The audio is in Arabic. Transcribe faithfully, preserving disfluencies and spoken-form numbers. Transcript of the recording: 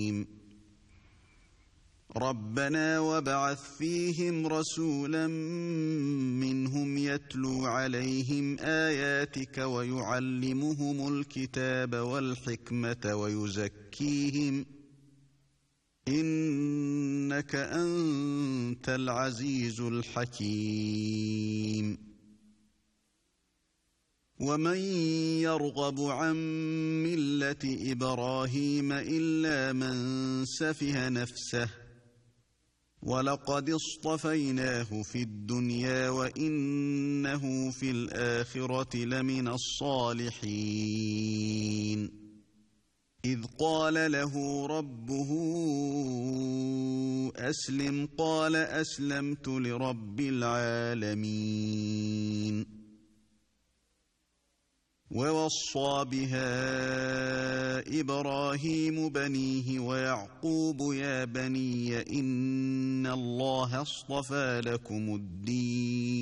ربنا وابعث فيهم رسولا منهم يتلو عليهم آياتك ويعلمهم الكتاب والحكمة ويزكيهم إنك أنت العزيز الحكيم ومن يرغب عن ملة إبراهيم إلا من سفه نفسه ولقد اصطفيناه في الدنيا وإنه في الآخرة لمن الصالحين إذ قال له ربه أسلم قال أسلمت لرب العالمين ووصى بها إبراهيم بنيه ويعقوب يا بني إن الله اصطفى لكم الدين